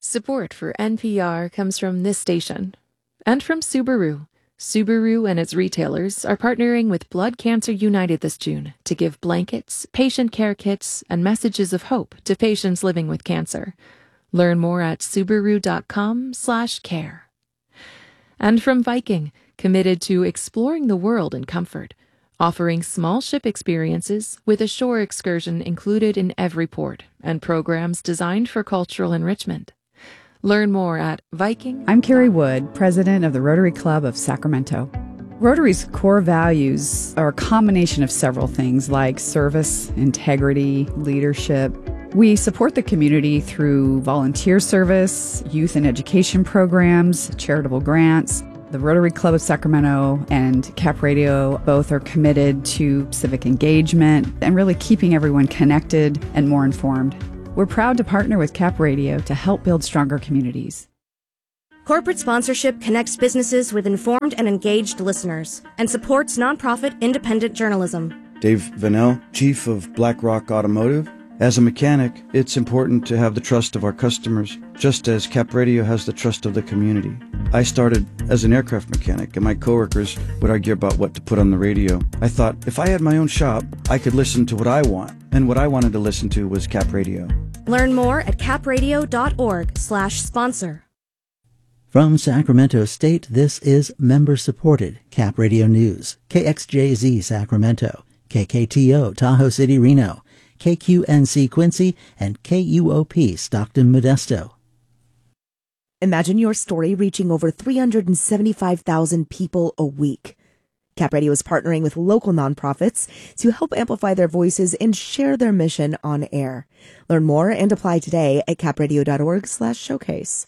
Support for NPR comes from this station and from Subaru. Subaru and its retailers are partnering with Blood Cancer United this June to give blankets, patient care kits, and messages of hope to patients living with cancer. Learn more at Subaru.com/care. And from Viking, committed to exploring the world in comfort, offering small ship experiences with a shore excursion included in every port and programs designed for cultural enrichment. Learn more at Viking. I'm Carrie Wood, president of the Rotary Club of Sacramento. Rotary's core values are a combination of several things like service, integrity, leadership. We support the community through volunteer service, youth and education programs, charitable grants. The Rotary Club of Sacramento and Cap Radio both are committed to civic engagement and really keeping everyone connected and more informed. We're proud to partner with Cap Radio to help build stronger communities. Corporate sponsorship connects businesses with informed and engaged listeners and supports nonprofit independent journalism. Dave Vanell, Chief of BlackRock Automotive. As a mechanic, it's important to have the trust of our customers, just as Cap Radio has the trust of the community. I started as an aircraft mechanic, and my coworkers would argue about what to put on the radio. I thought, if I had my own shop, I could listen to what I want, and what I wanted to listen to was Cap Radio. Learn more at capradio.org/sponsor. From Sacramento State, this is member-supported Cap Radio News. KXJZ Sacramento, KKTO Tahoe City Reno, KQNC Quincy, and KUOP Stockton Modesto. Imagine your story reaching over 375,000 people a week. Cap Radio is partnering with local nonprofits to help amplify their voices and share their mission on air. Learn more and apply today at capradio.org/showcase.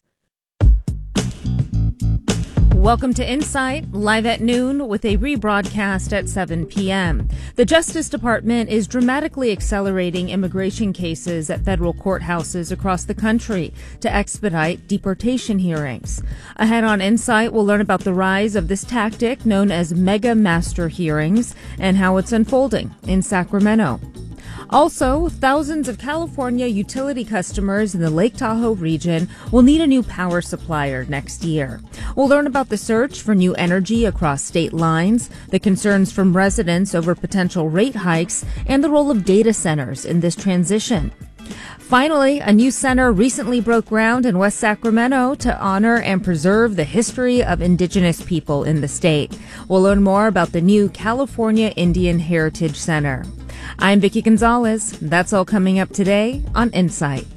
Welcome to Insight, live at noon with a rebroadcast at 7 p.m. The Justice Department is dramatically accelerating immigration cases at federal courthouses across the country to expedite deportation hearings. Ahead on Insight, we'll learn about the rise of this tactic known as mega master hearings and how it's unfolding in Sacramento. Also, thousands of California utility customers in the Lake Tahoe region will need a new power supplier next year. We'll learn about the search for new energy across state lines, the concerns from residents over potential rate hikes, and the role of data centers in this transition. Finally, a new center recently broke ground in West Sacramento to honor and preserve the history of indigenous people in the state. We'll learn more about the new California Indian Heritage Center. I'm Vicki Gonzalez. That's all coming up today on Insight.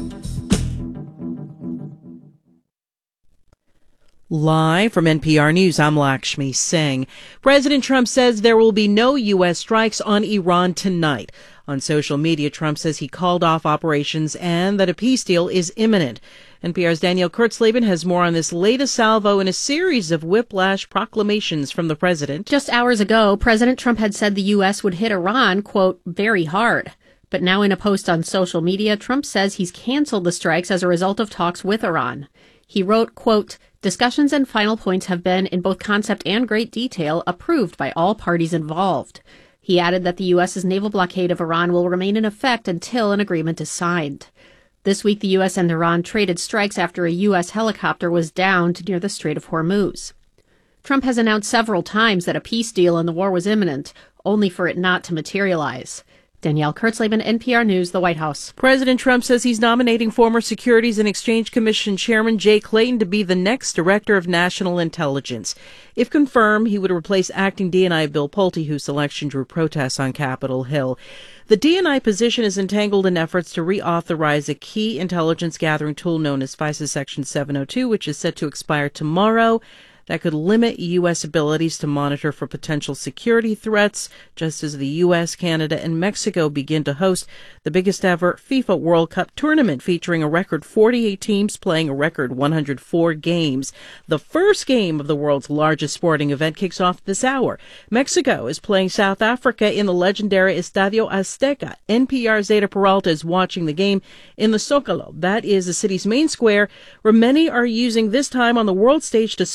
Live from NPR News, I'm Lakshmi Singh. President Trump says there will be no U.S. strikes on Iran tonight. On social media, Trump says he called off operations and that a peace deal is imminent. NPR's Danielle Kurtzleben has more on this latest salvo in a series of whiplash proclamations from the president. Just hours ago, President Trump had said the U.S. would hit Iran, quote, very hard. But now in a post on social media, Trump says he's canceled the strikes as a result of talks with Iran. He wrote, quote, discussions and final points have been, in both concept and great detail, approved by all parties involved. He added that the U.S.'s naval blockade of Iran will remain in effect until an agreement is signed. This week, the U.S. and Iran traded strikes after a U.S. helicopter was downed near the Strait of Hormuz. Trump has announced several times that a peace deal and the war was imminent, only for it not to materialize. Danielle Kurtzleben, NPR News, the White House. President Trump says he's nominating former Securities and Exchange Commission Chairman Jay Clayton to be the next Director of National Intelligence. If confirmed, he would replace acting DNI Bill Pulte, whose selection drew protests on Capitol Hill. The DNI position is entangled in efforts to reauthorize a key intelligence gathering tool known as FISA Section 702, which is set to expire tomorrow. That could limit U.S. abilities to monitor for potential security threats, just as the U.S., Canada, and Mexico begin to host the biggest ever FIFA World Cup tournament, featuring a record 48 teams playing a record 104 games. The first game of the world's largest sporting event kicks off this hour. Mexico is playing South Africa in the legendary Estadio Azteca. NPR's Zeta Peralta is watching the game in the Zócalo. That is the city's main square, where many are using this time on the world stage to spotlight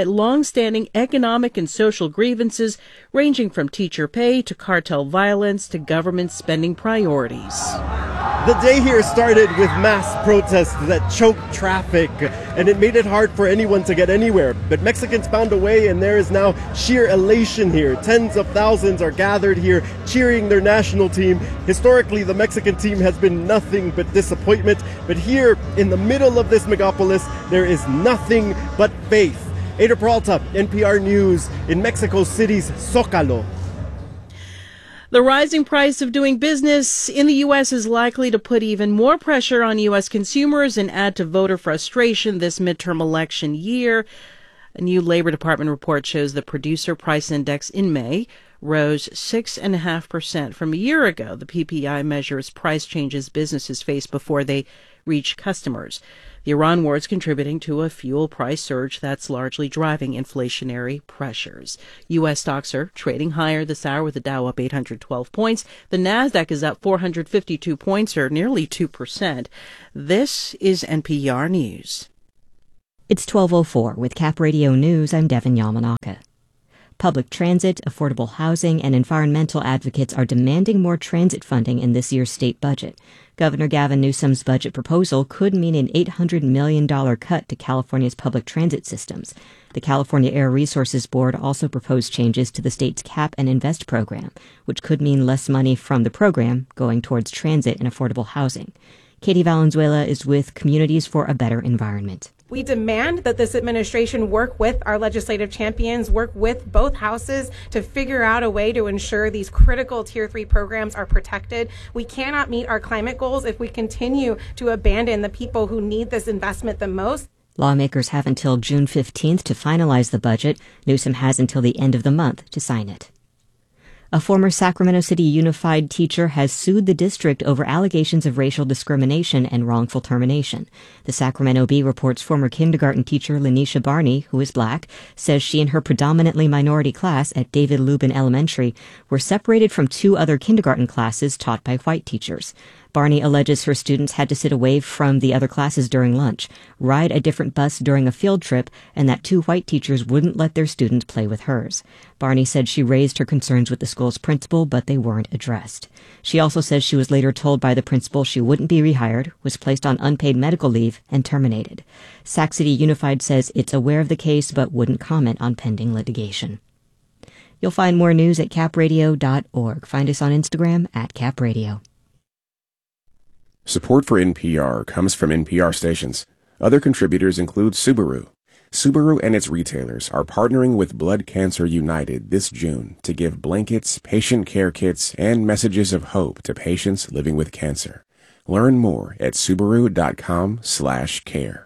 despite long-standing economic and social grievances ranging from teacher pay to cartel violence to government spending priorities. The day here started with mass protests that choked traffic, and it made it hard for anyone to get anywhere. But Mexicans found a way, and there is now sheer elation here. Tens of thousands are gathered here, cheering their national team. Historically, the Mexican team has been nothing but disappointment. But here, in the middle of this megapolis, there is nothing but faith. Ada Peralta, NPR News, in Mexico City's Zócalo. The rising price of doing business in the U.S. is likely to put even more pressure on U.S. consumers and add to voter frustration this midterm election year. A new Labor Department report shows the Producer Price Index in May rose 6.5% from a year ago. The PPI measures price changes businesses face before they reach customers. The Iran war is contributing to a fuel price surge that's largely driving inflationary pressures. U.S. stocks are trading higher this hour with the Dow up 812 points. The Nasdaq is up 452 points, or nearly 2%. This is NPR News. It's 12:04 with Cap Radio News. I'm Devin Yamanaka. Public transit, affordable housing, and environmental advocates are demanding more transit funding in this year's state budget. Governor Gavin Newsom's budget proposal could mean an $800 million cut to California's public transit systems. The California Air Resources Board also proposed changes to the state's Cap and Invest program, which could mean less money from the program going towards transit and affordable housing. Katie Valenzuela is with Communities for a Better Environment. We demand that this administration work with our legislative champions, work with both houses to figure out a way to ensure these critical Tier 3 programs are protected. We cannot meet our climate goals if we continue to abandon the people who need this investment the most. Lawmakers have until June 15th to finalize the budget. Newsom has until the end of the month to sign it. A former Sacramento City Unified teacher has sued the district over allegations of racial discrimination and wrongful termination. The Sacramento Bee reports former kindergarten teacher Lanisha Barney, who is black, says she and her predominantly minority class at David Lubin Elementary were separated from two other kindergarten classes taught by white teachers. Barney alleges her students had to sit away from the other classes during lunch, ride a different bus during a field trip, and that two white teachers wouldn't let their students play with hers. Barney said she raised her concerns with the school's principal, but they weren't addressed. She also says she was later told by the principal she wouldn't be rehired, was placed on unpaid medical leave, and terminated. Sac City Unified says it's aware of the case but wouldn't comment on pending litigation. You'll find more news at capradio.org. Find us on Instagram at capradio. Support for NPR comes from NPR stations. Other contributors include Subaru. Subaru and its retailers are partnering with Blood Cancer United this June to give blankets, patient care kits, and messages of hope to patients living with cancer. Learn more at Subaru.com/care.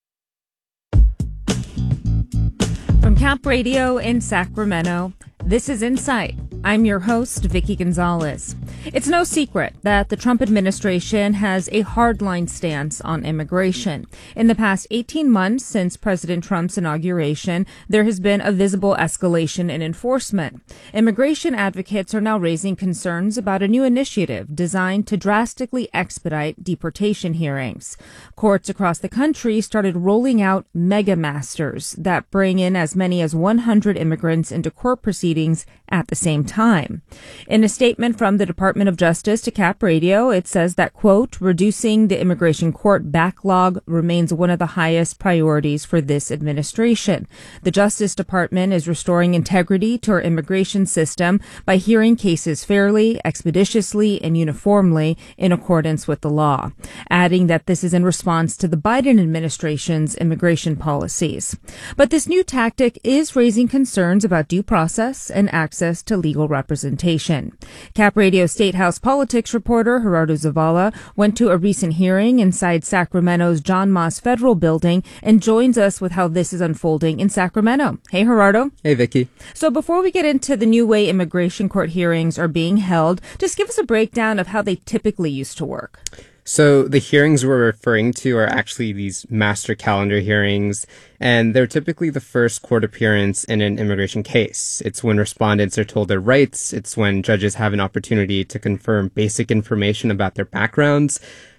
From Cap Radio in Sacramento, this is Insight. I'm your host, Vicky Gonzalez. It's no secret that the Trump administration has a hardline stance on immigration. In the past 18 months since President Trump's inauguration, there has been a visible escalation in enforcement. Immigration advocates are now raising concerns about a new initiative designed to drastically expedite deportation hearings. Courts across the country started rolling out mega masters that bring in as many as 100 immigrants into court proceedings at the same time. In a statement from the Department of Justice to Cap Radio, it says that, quote, reducing the immigration court backlog remains one of the highest priorities for this administration. The Justice Department is restoring integrity to our immigration system by hearing cases fairly, expeditiously, and uniformly in accordance with the law, adding that this is in response to the Biden administration's immigration policies. But this new tactic is raising concerns about due process and access to legal representation. Cap Radio State House politics reporter Gerardo Zavala went to a recent hearing inside Sacramento's John Moss Federal Building and joins us with how this is unfolding in Sacramento. Hey, Gerardo. Hey, Vicky. So before we get into the new way immigration court hearings are being held, just give us a breakdown of how they typically used to work. So the hearings we're referring to are actually these master calendar hearings, and they're typically the first court appearance in an immigration case. It's when respondents are told their rights. It's when judges have an opportunity to confirm basic information about their backgrounds.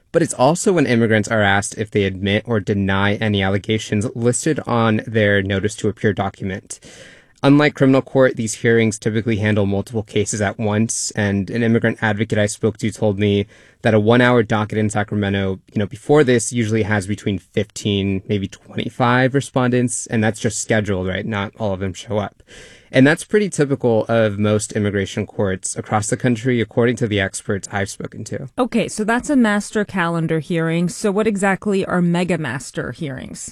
But it's also when immigrants are asked if they admit or deny any allegations listed on their notice to appear document. Unlike criminal court, these hearings typically handle multiple cases at once, and an immigrant advocate I spoke to told me that a 1-hour docket in Sacramento, before this usually has between 15, maybe 25 respondents, and that's just scheduled, right? Not all of them show up. And that's pretty typical of most immigration courts across the country, according to the experts I've spoken to. Okay, so that's a master calendar hearing. So what exactly are mega master hearings?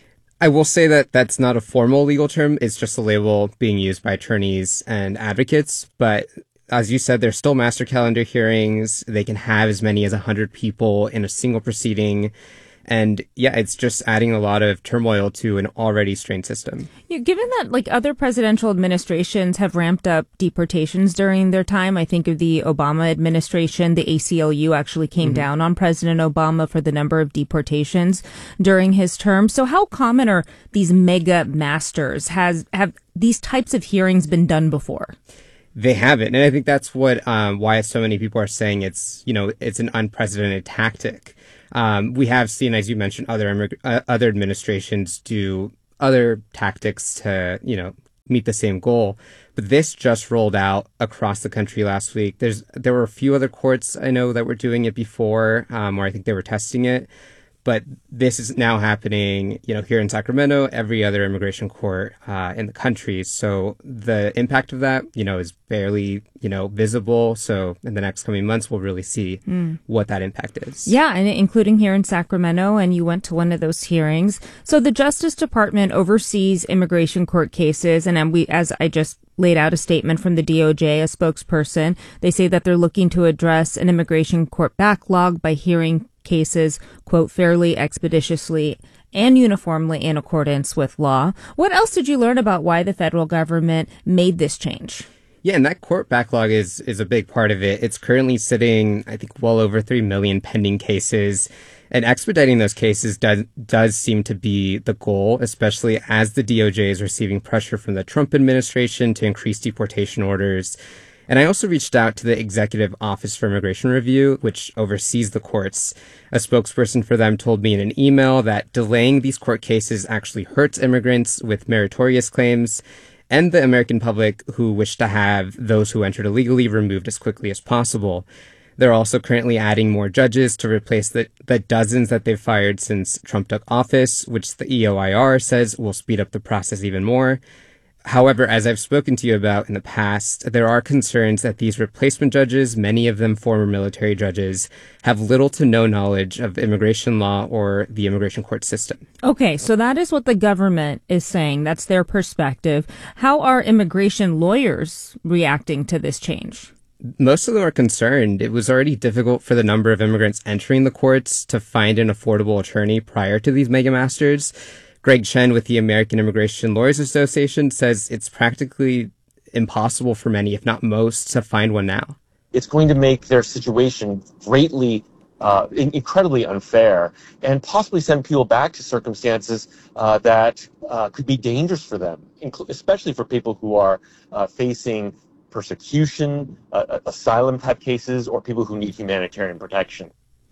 I will say that that's not a formal legal term. It's just a label being used by attorneys and advocates. But as you said, they're still master calendar hearings. They can have as many as 100 people in a single proceeding. And yeah, it's just adding a lot of turmoil to an already strained system. Given that other presidential administrations have ramped up deportations during their time, I think of the Obama administration, the ACLU actually came down on President Obama for the number of deportations during his term. So how common are these mega masters? Have these types of hearings been done before? They haven't. And I think that's why so many people are saying it's an unprecedented tactic. We have seen, as you mentioned, other administrations do other tactics to, meet the same goal. But this just rolled out across the country last week. There were a few other courts I know that were doing it before, or I think they were testing it. But this is now happening, here in Sacramento, every other immigration court in the country. So the impact of that, is barely, visible. So in the next coming months, we'll really see what that impact is. Yeah, and including here in Sacramento, and you went to one of those hearings. So the Justice Department oversees immigration court cases, and as I just laid out a statement from the DOJ, a spokesperson, they say that they're looking to address an immigration court backlog by hearing cases, quote, fairly, expeditiously, and uniformly in accordance with law. What else did you learn about why the federal government made this change? Yeah, and that court backlog is a big part of it. It's currently sitting, I think, well over 3 million pending cases. And expediting those cases does seem to be the goal, especially as the DOJ is receiving pressure from the Trump administration to increase deportation orders. And I also reached out to the Executive Office for Immigration Review, which oversees the courts. A spokesperson for them told me in an email that delaying these court cases actually hurts immigrants with meritorious claims and the American public who wish to have those who entered illegally removed as quickly as possible. They're also currently adding more judges to replace the dozens that they've fired since Trump took office, which the EOIR says will speed up the process even more. However, as I've spoken to you about in the past, there are concerns that these replacement judges, many of them former military judges, have little to no knowledge of immigration law or the immigration court system. Okay, so that is what the government is saying. That's their perspective. How are immigration lawyers reacting to this change? Most of them are concerned. It was already difficult for the number of immigrants entering the courts to find an affordable attorney prior to these mega masters. Greg Chen with the American Immigration Lawyers Association says it's practically impossible for many, if not most, to find one now. It's going to make their situation greatly, incredibly unfair and possibly send people back to circumstances that could be dangerous for them, especially for people who are facing persecution, asylum type cases, or people who need humanitarian protection.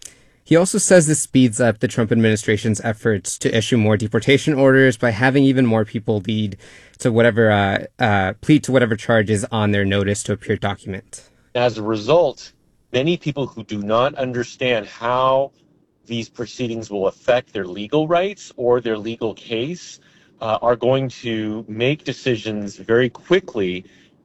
He also says this speeds up the Trump administration's efforts to issue more deportation orders by having even more people plead to whatever charges on their notice to appear document. As a result, many people who do not understand how these proceedings will affect their legal rights or their legal case are going to make decisions very quickly,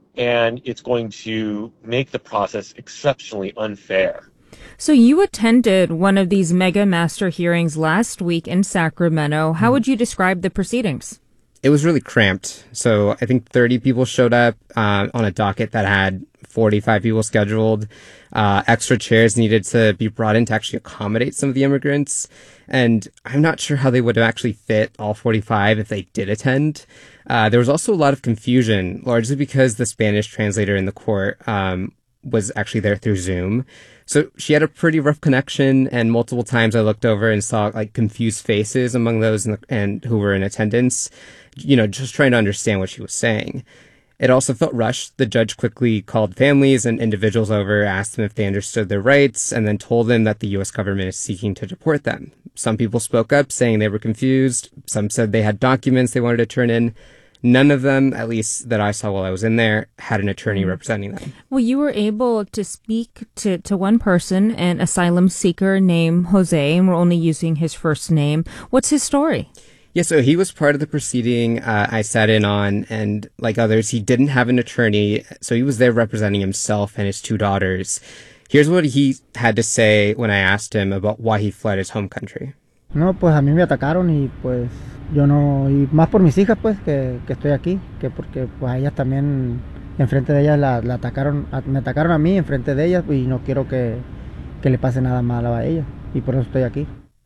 and it's going to make the process exceptionally unfair. So you attended one of these mega master hearings last week in Sacramento. How would you describe the proceedings? It was really cramped. So I think 30 people showed up on a docket that had 45 people scheduled. Extra chairs needed to be brought in to actually accommodate some of the immigrants. And I'm not sure how they would have actually fit all 45 if they did attend. There was also a lot of confusion, largely because the Spanish translator in the court was actually there through Zoom. So she had a pretty rough connection, and multiple times I looked over and saw confused faces among those and who were in attendance, just trying to understand what she was saying. It also felt rushed. The judge quickly called families and individuals over, asked them if they understood their rights, and then told them that the U.S. government is seeking to deport them. Some people spoke up, saying they were confused. Some said they had documents they wanted to turn in. None of them, at least that I saw while I was in there, had an attorney representing them. Well, you were able to speak to one person, an asylum seeker named Jose, and we're only using his first name. What's his story? Yeah, so he was part of the proceeding I sat in on, and like others, he didn't have an attorney, so he was there representing himself and his two daughters. Here's what he had to say when I asked him about why he fled his home country. No, pues a mí me atacaron y pues yo no, y más por mis hijas pues que estoy aquí, que porque pues a ellas también enfrente de ellas la atacaron, me atacaron a mí enfrente de ellas y no quiero que le pase nada malo a ellas y por eso estoy aquí.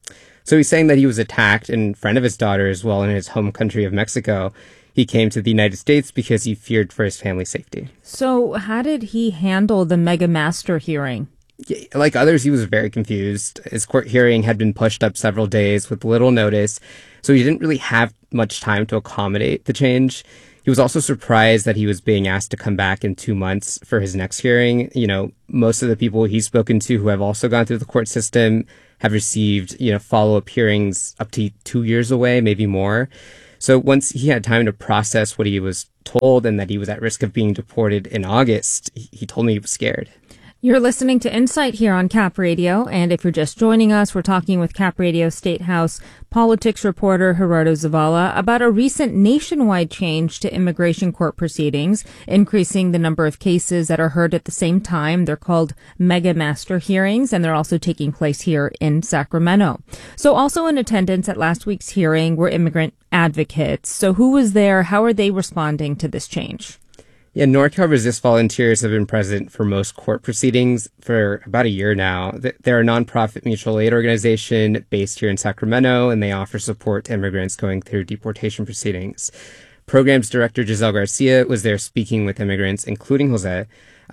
So he's saying that he was attacked in front of his daughters while in his home country of Mexico. He came to the United States because he feared for his family's safety. So how did he handle the Mega Master hearing? Yeah, like others, he was very confused. His court hearing had been pushed up several days with little notice, so he didn't really have much time to accommodate the change. He was also surprised that he was being asked to come back in 2 months for his next hearing. You know, most of the people he's spoken to who have also gone through the court system have received, follow-up hearings up to 2 years away, maybe more. So once he had time to process what he was told and that he was at risk of being deported in August, he told me he was scared. You're listening to Insight here on Cap Radio, and if you're just joining us, we're talking with Cap Radio State House politics reporter Gerardo Zavala about a recent nationwide change to immigration court proceedings, increasing the number of cases that are heard at the same time. They're called Mega Master hearings, and they're also taking place here in Sacramento. So also in attendance at last week's hearing were immigrant advocates. So who was there? How are they responding to this change? Yeah, NorCal Resist volunteers have been present for most court proceedings for about a year now. They're a nonprofit mutual aid organization based here in Sacramento, and they offer support to immigrants going through deportation proceedings. Programs Director Giselle Garcia was there speaking with immigrants, including Jose,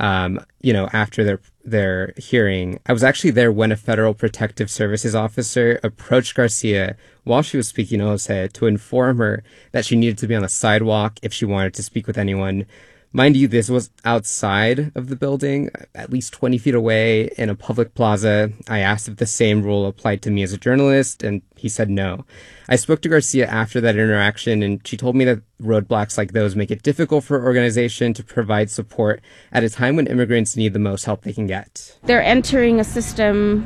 after their hearing. I was actually there when a Federal Protective Services officer approached Garcia while she was speaking to Jose to inform her that she needed to be on the sidewalk if she wanted to speak with anyone. Mind you, this was outside of the building, at least 20 feet away in a public plaza. I asked if the same rule applied to me as a journalist, and he said no. I spoke to Garcia after that interaction, and she told me that roadblocks like those make it difficult for an organization to provide support at a time when immigrants need the most help they can get. They're entering a system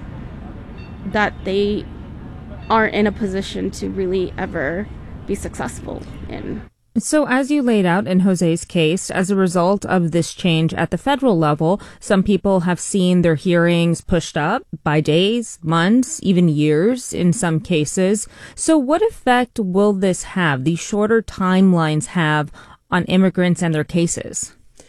that they aren't in a position to really ever be successful in. So as you laid out in Jose's case, as a result of this change at the federal level, some people have seen their hearings pushed up by days, months, even years in some cases. So what effect will this have, these shorter timelines have on immigrants and their cases?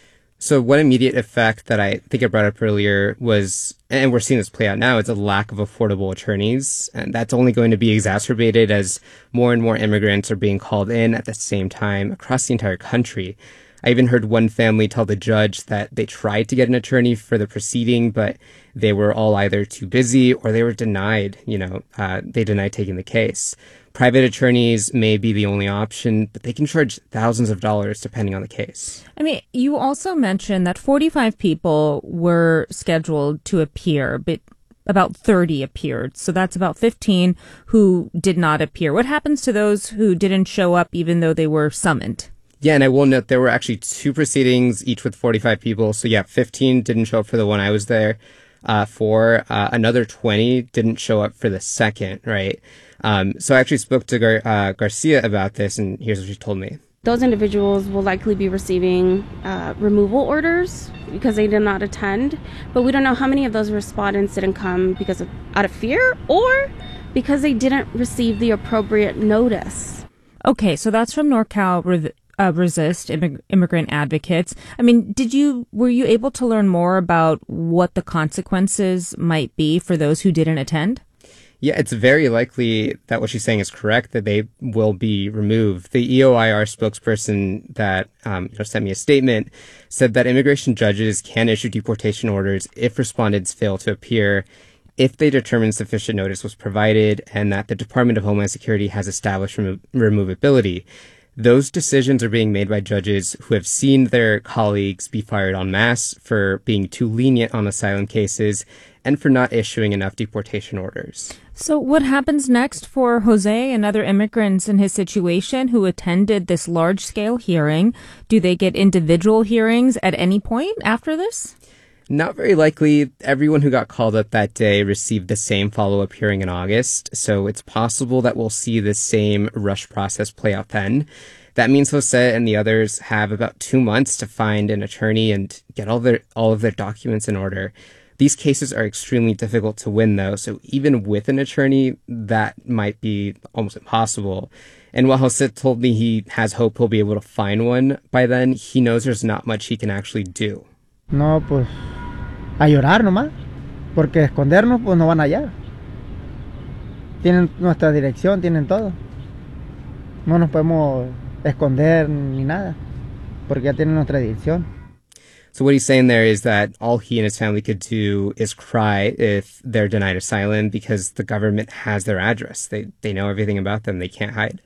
So one immediate effect that I think I brought up earlier was, and we're seeing this play out now, is a lack of affordable attorneys. And that's only going to be exacerbated as more and more immigrants are being called in at the same time across the entire country. I even heard one family tell the judge that they tried to get an attorney for the proceeding, but they were all either too busy or they were denied, they denied taking the case. Private attorneys may be the only option, but they can charge thousands of dollars depending on the case. I mean, you also mentioned that 45 people were scheduled to appear, but about 30 appeared. So that's about 15 who did not appear. What happens to those who didn't show up even though they were summoned? Yeah, and I will note there were actually 2 proceedings, each with 45 people. So yeah, 15 didn't show up for the one I was there for. Another 20 didn't show up for the second, right? So I actually spoke to Garcia about this, and here's what she told me. Those individuals will likely be receiving removal orders because they did not attend, but we don't know how many of those respondents didn't come out of fear or because they didn't receive the appropriate notice. Okay, so that's from NorCal Resist Immigrant Advocates. I mean, were you able to learn more about what the consequences might be for those who didn't attend? Yeah, it's very likely that what she's saying is correct, that they will be removed. The EOIR spokesperson that sent me a statement said that immigration judges can issue deportation orders if respondents fail to appear, if they determine sufficient notice was provided, and that the Department of Homeland Security has established removability. Those decisions are being made by judges who have seen their colleagues be fired en masse for being too lenient on asylum cases and for not issuing enough deportation orders. So what happens next for Jose and other immigrants in his situation who attended this large-scale hearing? Do they get individual hearings at any point after this? Not very likely. Everyone who got called up that day received the same follow-up hearing in August, so it's possible that we'll see the same rush process play out then. That means Jose and the others have about 2 months to find an attorney and get all of their documents in order. These cases are extremely difficult to win, though, so even with an attorney, that might be almost impossible. And while Jose told me he has hope he'll be able to find one by then, he knows there's not much he can actually do. No, pues, a llorar nomás, porque escondernos, pues no van a hallar. Tienen nuestra dirección, tienen todo. No nos podemos esconder ni nada, porque ya tienen nuestra dirección. So what he's saying there is that all he and his family could do is cry if they're denied asylum because the government has their address. They know everything about them. They can't hide.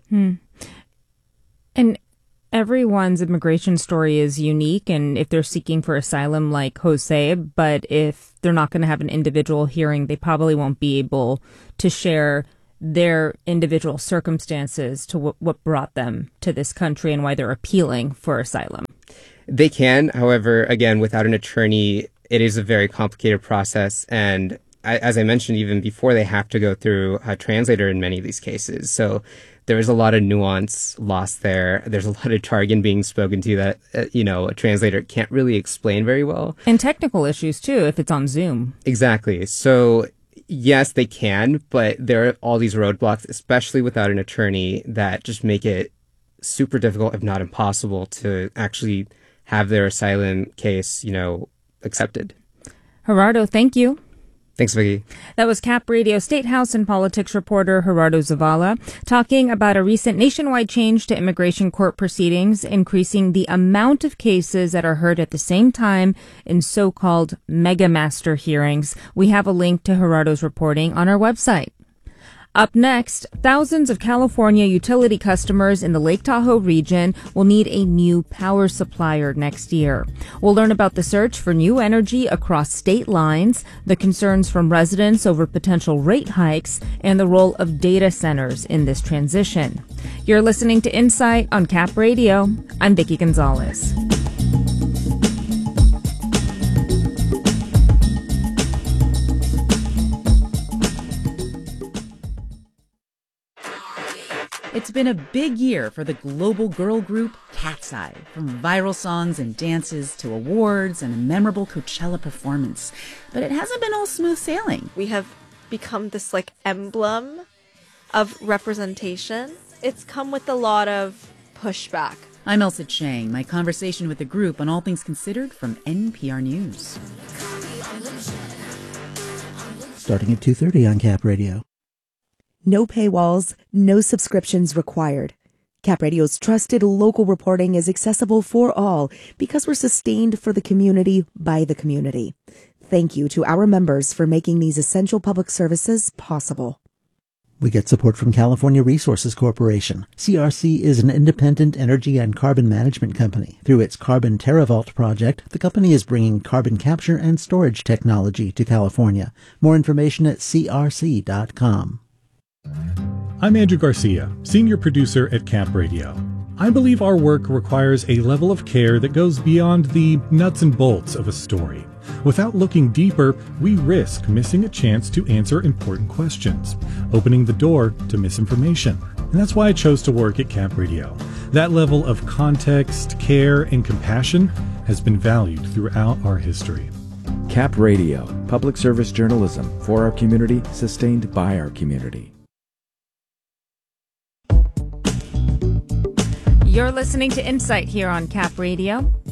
And everyone's immigration story is unique, and if they're seeking for asylum like Jose, but if they're not going to have an individual hearing, they probably won't be able to share their individual circumstances to what brought them to this country and why they're appealing for asylum. They can, however, again, without an attorney, it is a very complicated process. And as I mentioned, even before, they have to go through a translator in many of these cases. So there is a lot of nuance lost there. There's a lot of jargon being spoken to that, a translator can't really explain very well. And technical issues, too, if it's on Zoom. Exactly. So yes, they can, but there are all these roadblocks, especially without an attorney, that just make it super difficult, if not impossible, to actually have their asylum case, accepted. Gerardo, thank you. Thanks, Vicky. That was Cap Radio State House and politics reporter Gerardo Zavala talking about a recent nationwide change to immigration court proceedings, increasing the amount of cases that are heard at the same time in so-called mega master hearings. We have a link to Gerardo's reporting on our website. Up next, thousands of California utility customers in the Lake Tahoe region will need a new power supplier next year. We'll learn about the search for new energy across state lines, the concerns from residents over potential rate hikes, and the role of data centers in this transition. You're listening to Insight on Cap Radio. I'm Vicky Gonzalez. It's been a big year for the global girl group Cat's Eye, from viral songs and dances to awards and a memorable Coachella performance. But it hasn't been all smooth sailing. We have become this emblem of representation. It's come with a lot of pushback. I'm Elsa Chang. My conversation with the group on All Things Considered from NPR News. Starting at 2:30 on Cap Radio. No paywalls, no subscriptions required. Cap Radio's trusted local reporting is accessible for all because we're sustained for the community by the community. Thank you to our members for making these essential public services possible. We get support from California Resources Corporation. CRC is an independent energy and carbon management company. Through its Carbon TerraVault project, the company is bringing carbon capture and storage technology to California. More information at crc.com. I'm Andrew Garcia, senior producer at Cap Radio. I believe our work requires a level of care that goes beyond the nuts and bolts of a story. Without looking deeper, we risk missing a chance to answer important questions, opening the door to misinformation. And that's why I chose to work at Cap Radio. That level of context, care, and compassion has been valued throughout our history. Cap Radio, public service journalism for our community, sustained by our community. You're listening to Insight here on Cap Radio.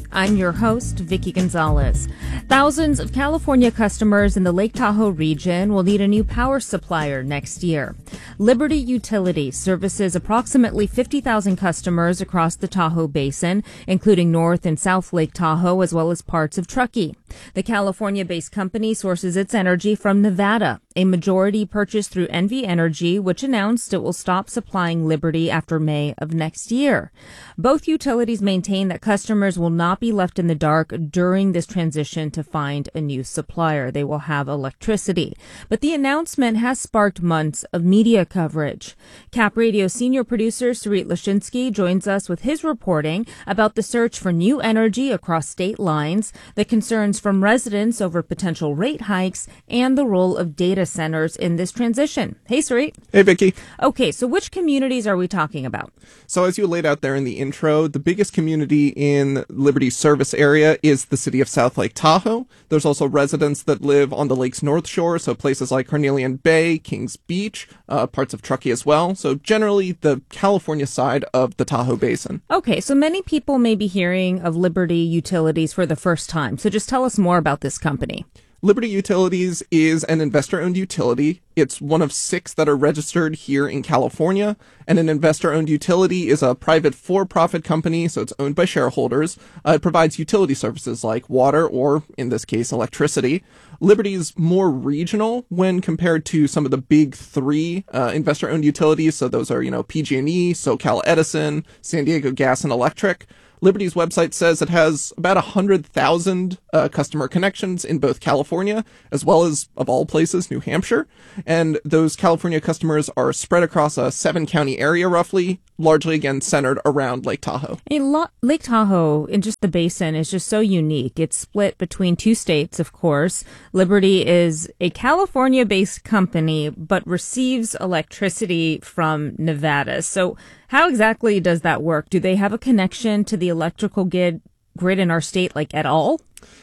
I'm your host, Vicky Gonzalez. Thousands of California customers in the Lake Tahoe region will need a new power supplier next year. Liberty Utilities services approximately 50,000 customers across the Tahoe Basin, including North and South Lake Tahoe, as well as parts of Truckee. The California-based company sources its energy from Nevada, a majority purchase through NV Energy, which announced it will stop supplying Liberty after May of next year. Both utilities maintain that customers will not be left in the dark during this transition to find a new supplier. They will have electricity. But the announcement has sparked months of media coverage. Cap Radio senior producer Sarit Lashinsky joins us with his reporting about the search for new energy across state lines, the concerns from residents over potential rate hikes, and the role of data centers in this transition. Hey, Sarit. Hey, Vicky. Okay, so which communities are we talking about? So as you laid out there in the intro, the biggest community in Liberty's service area is the city of South Lake Tahoe. There's also residents that live on the lake's north shore, so places like Carnelian Bay, Kings Beach, parts of Truckee as well. So generally the California side of the Tahoe Basin. Okay, so many people may be hearing of Liberty Utilities for the first time. So just tell us more about this company. Liberty Utilities is an investor-owned utility. It's one of 6 that are registered here in California, and an investor-owned utility is a private for-profit company, so it's owned by shareholders. It provides utility services like water or, in this case, electricity. Liberty is more regional when compared to some of the big 3 investor-owned utilities, so those are, PG&E, SoCal Edison, San Diego Gas and Electric. Liberty's website says it has about 100,000 customer connections in both California, as well as, of all places, New Hampshire. And those California customers are spread across a 7-county area, roughly, largely, again, centered around Lake Tahoe. Lake Tahoe, in just the basin, is just so unique. It's split between 2 states, of course. Liberty is a California-based company, but receives electricity from Nevada. So how exactly does that work? Do they have a connection to the electrical grid in our state, at all?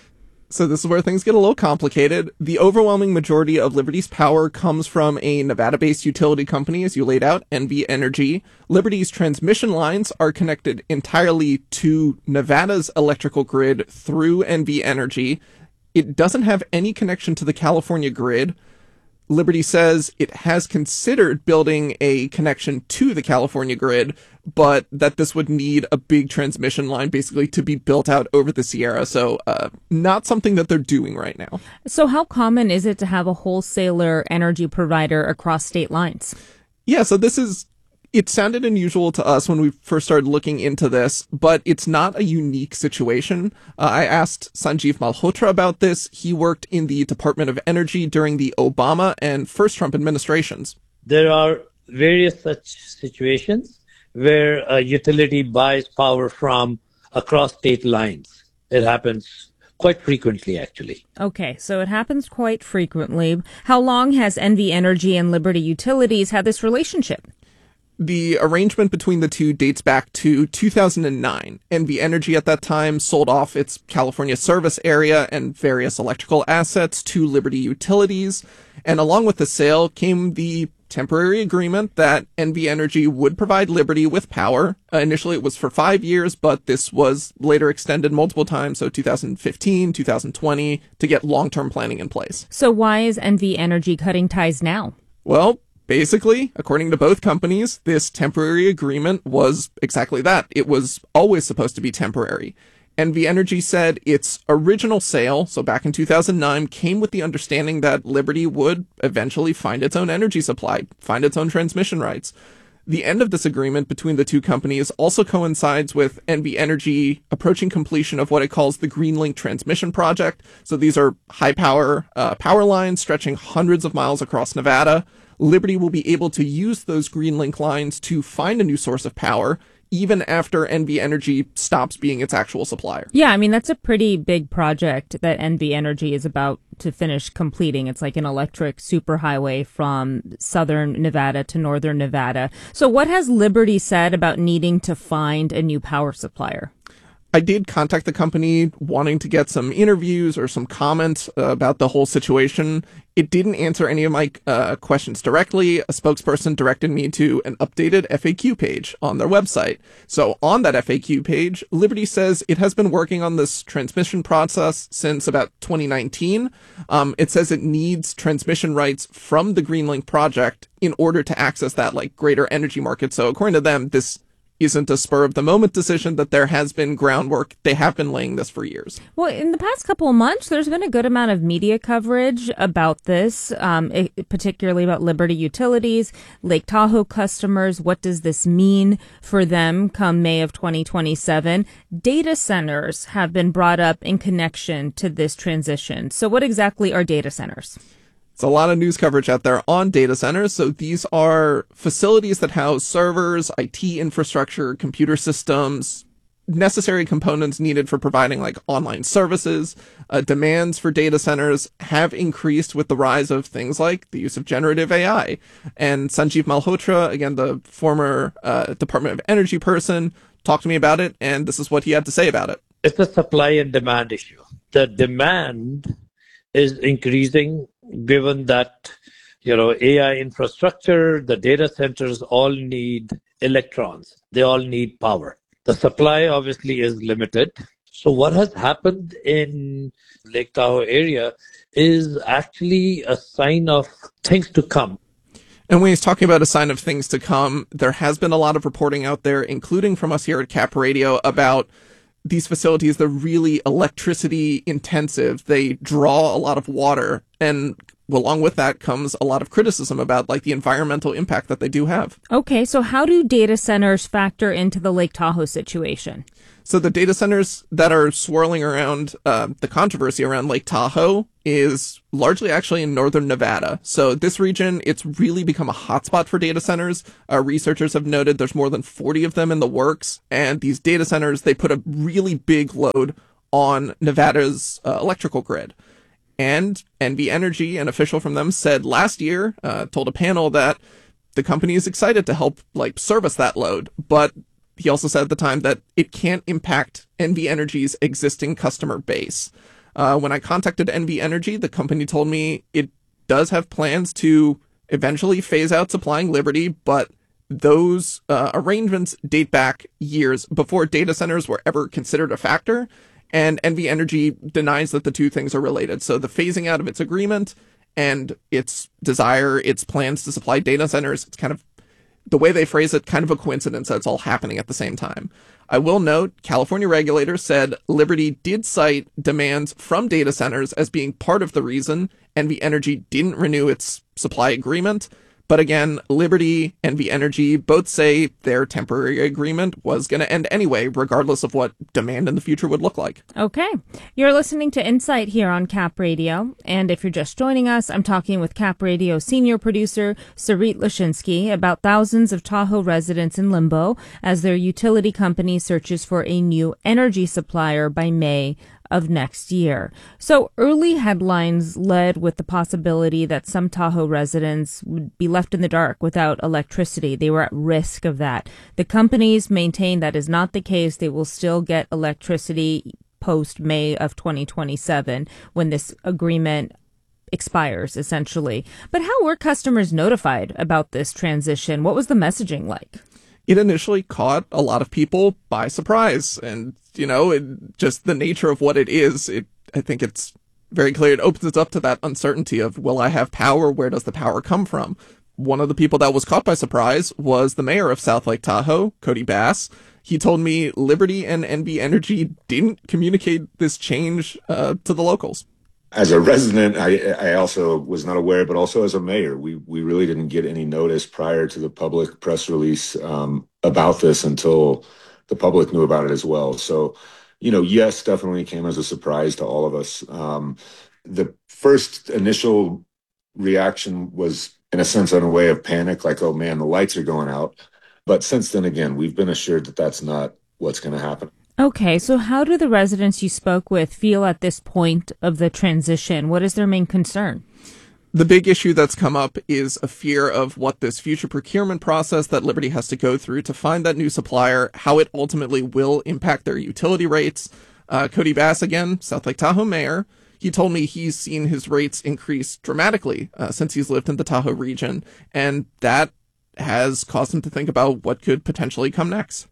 So this is where things get a little complicated. The overwhelming majority of Liberty's power comes from a Nevada-based utility company, as you laid out, NV Energy. Liberty's transmission lines are connected entirely to Nevada's electrical grid through NV Energy. It doesn't have any connection to the California grid. Liberty says it has considered building a connection to the California grid, but that this would need a big transmission line basically to be built out over the Sierra. So not something that they're doing right now. So how common is it to have a wholesaler energy provider across state lines? Yeah, so it sounded unusual to us when we first started looking into this, but it's not a unique situation. I asked Sanjeev Malhotra about this. He worked in the Department of Energy during the Obama and first Trump administrations. There are various such situations where a utility buys power from across state lines. It happens quite frequently, actually. Okay, so it happens quite frequently. How long has NV Energy and Liberty Utilities had this relationship? The arrangement between the two dates back to 2009. NV Energy at that time sold off its California service area and various electrical assets to Liberty Utilities. And along with the sale came the temporary agreement that NV Energy would provide Liberty with power. Initially, it was for 5 years, but this was later extended multiple times, so 2015, 2020, to get long-term planning in place. So why is NV Energy cutting ties now? Well, basically, according to both companies, this temporary agreement was exactly that. It was always supposed to be temporary. NV Energy said its original sale, so back in 2009, came with the understanding that Liberty would eventually find its own energy supply, find its own transmission rights. The end of this agreement between the two companies also coincides with NV Energy approaching completion of what it calls the Greenlink transmission project. So these are high power power lines stretching hundreds of miles across Nevada. Liberty will be able to use those Greenlink lines to find a new source of power, even after NV Energy stops being its actual supplier. Yeah, I mean, that's a pretty big project that NV Energy is about to finish completing. It's like an electric superhighway from southern Nevada to northern Nevada. So what has Liberty said about needing to find a new power supplier? I did contact the company wanting to get some interviews or some comments about the whole situation. It didn't answer any of my questions directly. A spokesperson directed me to an updated FAQ page on their website. So on that FAQ page, Liberty says it has been working on this transmission process since about 2019. It says it needs transmission rights from the Greenlink project in order to access that like greater energy market. So according to them, this isn't a spur of the moment decision, that there has been groundwork. They have been laying this for years. Well, in the past couple of months, there's been a good amount of media coverage about this, particularly about Liberty Utilities, Lake Tahoe customers. What does this mean for them come May of 2027? Data centers have been brought up in connection to this transition. So what exactly are data centers? It's a lot of news coverage out there on data centers. So these are facilities that house servers, IT infrastructure, computer systems, necessary components needed for providing like online services. Demands for data centers have increased with the rise of things like the use of generative AI. And Sanjeev Malhotra, again, the former Department of Energy person, talked to me about it, and this is what he had to say about it. It's a supply and demand issue. The demand is increasing, given that, AI infrastructure, the data centers all need electrons. They all need power. The supply obviously is limited. So what has happened in Lake Tahoe area is actually a sign of things to come. And when he's talking about a sign of things to come, there has been a lot of reporting out there, including from us here at Cap Radio, about these facilities. They're really electricity intensive. They draw a lot of water, and along with that comes a lot of criticism about like the environmental impact that they do have. Okay, so how do data centers factor into the Lake Tahoe situation? So the data centers that are swirling around the controversy around Lake Tahoe is largely actually in northern Nevada. So this region, it's really become a hotspot for data centers. Researchers have noted there's more than 40 of them in the works. And these data centers, they put a really big load on Nevada's electrical grid. And NV Energy, an official from them, said last year, told a panel that the company is excited to help like service that load. But he also said at the time that it can't impact NV Energy's existing customer base. When I contacted NV Energy, the company told me it does have plans to eventually phase out supplying Liberty, but those arrangements date back years before data centers were ever considered a factor. And NV Energy denies that the two things are related. So the phasing out of its agreement and its desire, its plans to supply data centers, it's kind of, the way they phrase it, kind of a coincidence that it's all happening at the same time. I will note, California regulators said Liberty did cite demands from data centers as being part of the reason NV Energy didn't renew its supply agreement. But again, Liberty, NV Energy both say their temporary agreement was going to end anyway, regardless of what demand in the future would look like. Okay. You're listening to Insight here on Cap Radio. And if you're just joining us, I'm talking with Cap Radio senior producer Sarit Lashinsky about thousands of Tahoe residents in limbo as their utility company searches for a new energy supplier by May of next year. So early headlines led with the possibility that some Tahoe residents would be left in the dark without electricity. They were at risk of that. The companies maintain that is not the case. They will still get electricity post May of 2027 when this agreement expires, essentially. But how were customers notified about this transition? What was the messaging like? It initially caught a lot of people by surprise. And, just the nature of what it is, I think it's very clear. It opens it up to that uncertainty of, will I have power? Where does the power come from? One of the people that was caught by surprise was the mayor of South Lake Tahoe, Cody Bass. He told me Liberty and NV Energy didn't communicate this change to the locals. As a resident, I also was not aware, but also as a mayor, we really didn't get any notice prior to the public press release about this until the public knew about it as well. So, yes, definitely came as a surprise to all of us. The first initial reaction was, in a sense, in a way of panic, like, oh man, the lights are going out. But since then, again, we've been assured that that's not what's going to happen. Okay, so how do the residents you spoke with feel at this point of the transition? What is their main concern? The big issue that's come up is a fear of what this future procurement process that Liberty has to go through to find that new supplier, how it ultimately will impact their utility rates. Cody Bass, again, South Lake Tahoe mayor, he told me he's seen his rates increase dramatically since he's lived in the Tahoe region, and that has caused him to think about what could potentially come next.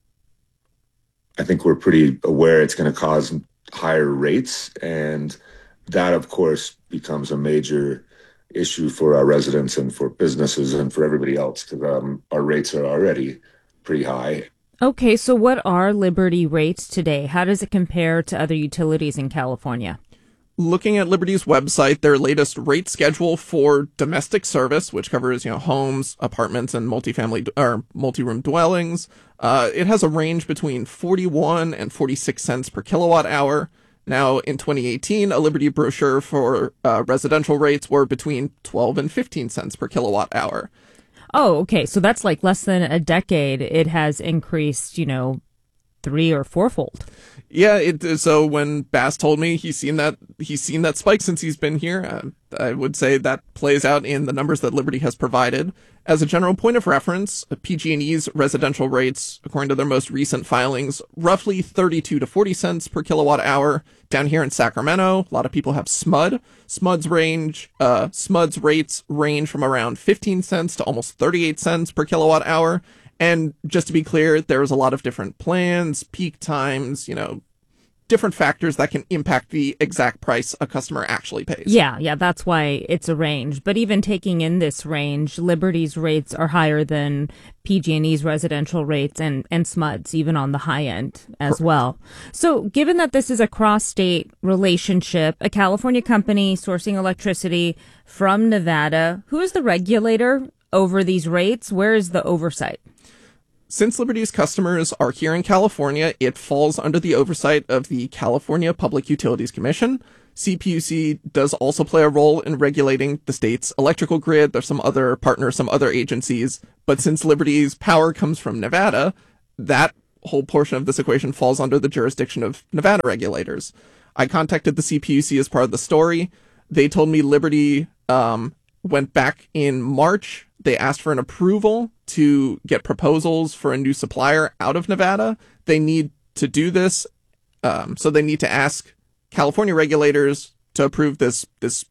I think we're pretty aware it's going to cause higher rates, and that, of course, becomes a major issue for our residents and for businesses and for everybody else, because our rates are already pretty high. Okay, so what are Liberty rates today? How does it compare to other utilities in California? Looking at Liberty's website, their latest rate schedule for domestic service, which covers, homes, apartments, and multi-room dwellings, it has a range between 41 and 46 cents per kilowatt hour. Now, in 2018, a Liberty brochure for residential rates were between 12 and 15 cents per kilowatt hour. Oh, okay. So that's like less than a decade. It has increased, 3 or 4-fold. Yeah. So when Bass told me he's seen that spike since he's been here, I would say that plays out in the numbers that Liberty has provided. As a general point of reference, PG&E's residential rates, according to their most recent filings, roughly 32 to 40 cents per kilowatt hour. Down here in Sacramento, a lot of people have SMUD. SMUD's rates range from around 15 cents to almost 38 cents per kilowatt hour. And just to be clear, there's a lot of different plans, peak times, different factors that can impact the exact price a customer actually pays. Yeah, that's why it's a range. But even taking in this range, Liberty's rates are higher than PG&E's residential rates and SMUD's, even on the high end as well. So given that this is a cross-state relationship, a California company sourcing electricity from Nevada, who is the regulator over these rates? Where is the oversight? Since Liberty's customers are here in California, it falls under the oversight of the California Public Utilities Commission. CPUC does also play a role in regulating the state's electrical grid. There's some other partners, some other agencies. But since Liberty's power comes from Nevada, that whole portion of this equation falls under the jurisdiction of Nevada regulators. I contacted the CPUC as part of the story. They told me Liberty went back in March. They asked for an approval to get proposals for a new supplier out of Nevada. They need to do this. So they need to ask California regulators to approve this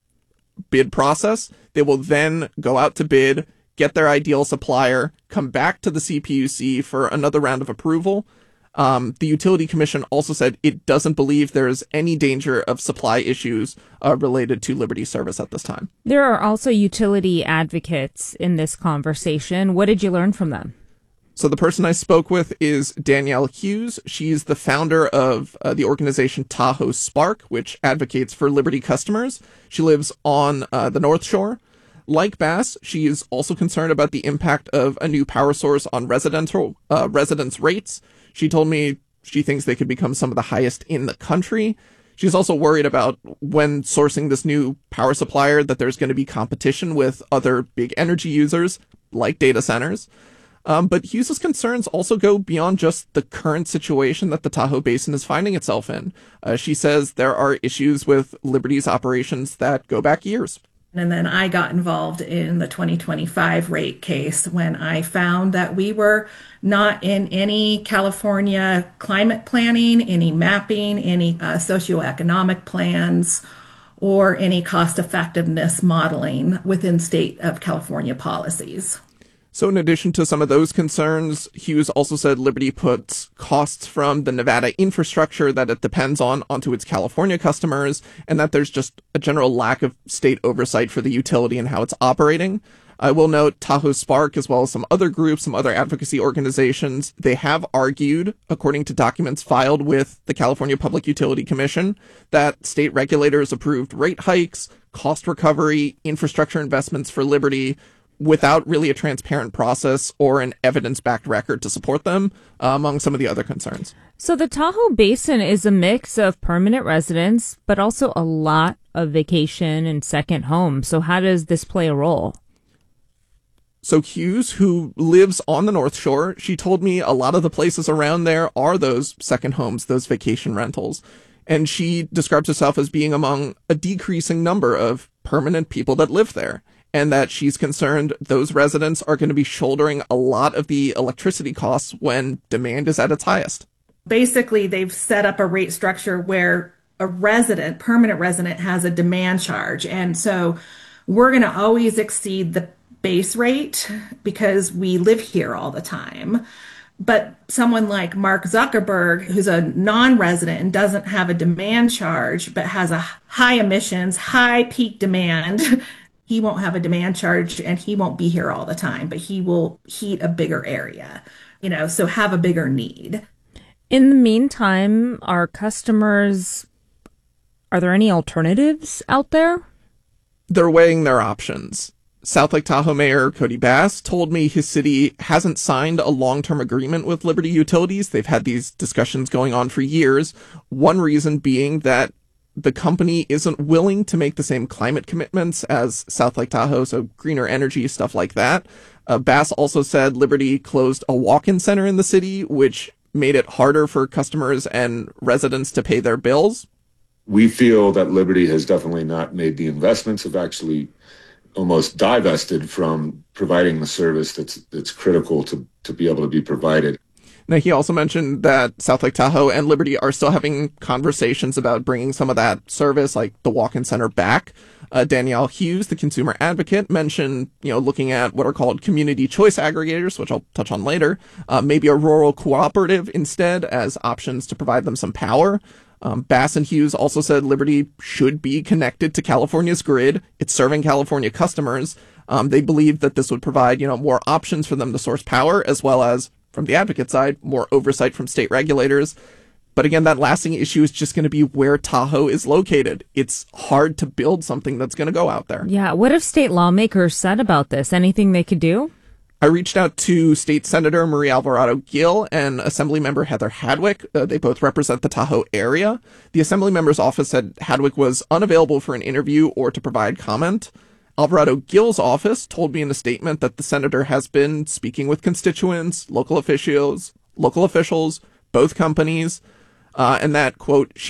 bid process. They will then go out to bid, get their ideal supplier, come back to the CPUC for another round of approval. The Utility Commission also said it doesn't believe there is any danger of supply issues related to Liberty service at this time. There are also utility advocates in this conversation. What did you learn from them? So the person I spoke with is Danielle Hughes. She's the founder of the organization Tahoe Spark, which advocates for Liberty customers. She lives on the North Shore. Like Bass, she is also concerned about the impact of a new power source on residents' rates. She told me she thinks they could become some of the highest in the country. She's also worried about when sourcing this new power supplier that there's going to be competition with other big energy users like data centers. But Hughes' concerns also go beyond just the current situation that the Tahoe Basin is finding itself in. She says there are issues with Liberty's operations that go back years. And then I got involved in the 2025 rate case when I found that we were not in any California climate planning, any mapping, any socioeconomic plans, or any cost effectiveness modeling within state of California policies. So in addition to some of those concerns, Hughes also said Liberty puts costs from the Nevada infrastructure that it depends on onto its California customers, and that there's just a general lack of state oversight for the utility and how it's operating. I will note Tahoe Spark, as well as some other groups, some other advocacy organizations, they have argued, according to documents filed with the California Public Utility Commission, that state regulators approved rate hikes, cost recovery, infrastructure investments for Liberty, without really a transparent process or an evidence-backed record to support them, among some of the other concerns. So the Tahoe Basin is a mix of permanent residents, but also a lot of vacation and second homes. So how does this play a role? So Hughes, who lives on the North Shore, she told me a lot of the places around there are those second homes, those vacation rentals. And she describes herself as being among a decreasing number of permanent people that live there, and that she's concerned those residents are going to be shouldering a lot of the electricity costs when demand is at its highest. Basically, they've set up a rate structure where a resident, permanent resident, has a demand charge. And so we're going to always exceed the base rate because we live here all the time. But someone like Mark Zuckerberg, who's a non-resident and doesn't have a demand charge, but has a high emissions, high peak demand, he won't have a demand charge and he won't be here all the time, but he will heat a bigger area, so have a bigger need. In the meantime, are there any alternatives out there? They're weighing their options. South Lake Tahoe Mayor Cody Bass told me his city hasn't signed a long-term agreement with Liberty Utilities. They've had these discussions going on for years. One reason being that the company isn't willing to make the same climate commitments as South Lake Tahoe, so greener energy, stuff like that. Bass also said Liberty closed a walk-in center in the city, which made it harder for customers and residents to pay their bills. We feel that Liberty has definitely not made the investments, have actually almost divested from providing the service that's critical to be able to be provided. Now, he also mentioned that South Lake Tahoe and Liberty are still having conversations about bringing some of that service, like the walk-in center, back. Danielle Hughes, the consumer advocate, mentioned, looking at what are called community choice aggregators, which I'll touch on later, maybe a rural cooperative instead as options to provide them some power. Bass and Hughes also said Liberty should be connected to California's grid. It's serving California customers. They believe that this would provide, more options for them to source power, as well as, from the advocate side, more oversight from state regulators. But again, that lasting issue is just going to be where Tahoe is located. It's hard to build something that's going to go out there. Yeah. What have state lawmakers said about this? Anything they could do? I reached out to State Senator Marie Alvarado Gil and Assemblymember Heather Hadwick. They both represent the Tahoe area. The Assemblymember's office said Hadwick was unavailable for an interview or to provide comment. Alvarado Gil's office told me in a statement that the senator has been speaking with constituents, local officials, both companies, and that, quote,